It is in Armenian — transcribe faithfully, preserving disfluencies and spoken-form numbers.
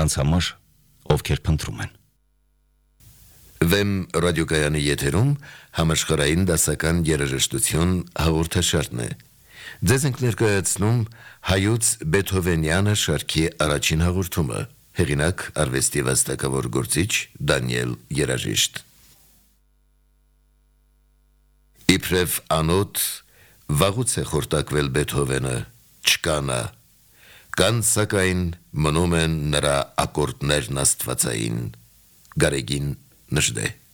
նրանց համար, ովքեր փնտրում են։ Վեմ ռադիոկայանի եթերում համաշխարհային դասական երաժշտություն հաղորդաշարն է։ Ձեզ ենք ներկայացնում հայոց Բեթհովենյանը շարքի առաջին հաղորդումը, հեղինակ արվեստի վաստակավոր գործիչ Դանիել Երաժիշտ։ Իբրև անոթ վաղուց է խորտակվել Բեթհովենը, չկա նա, կան սակայն մնում են նրա ակորդներն աստվածային, Գարեգին Նժդե։